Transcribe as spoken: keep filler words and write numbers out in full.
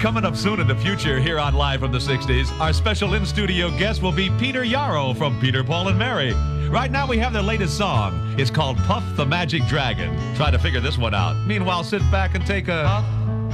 Coming up soon in the future here on Live from the sixties, our special in-studio guest will be Peter Yarrow from Peter, Paul, and Mary. Right now we have their latest song. It's called Puff the Magic Dragon. Try to figure this one out. Meanwhile, sit back and take a... Puff